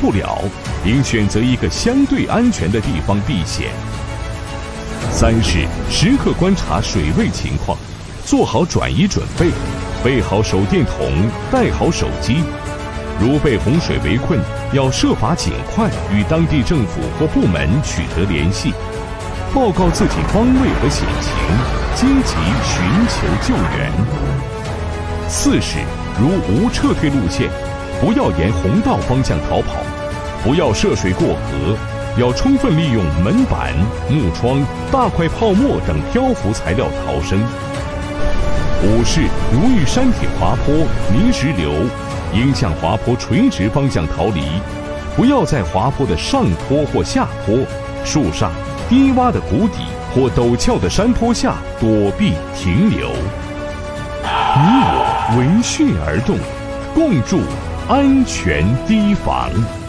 不了，应选择一个相对安全的地方避险。3是时刻观察水位情况，做好转移准备，备好手电筒，带好手机。如被洪水围困，要设法尽快与当地政府或部门取得联系，报告自己方位和险情，积极寻求救援。4是如无撤退路线，不要沿洪道方向逃跑，不要涉水过河，要充分利用门板、木窗、大块泡沫等漂浮材料逃生。5是如遇山体滑坡、泥石流，应向滑坡垂直方向逃离，不要在滑坡的上坡或下坡、树上、低洼的谷底或陡峭的山坡下躲避停留。你我闻讯而动，共筑安全堤防。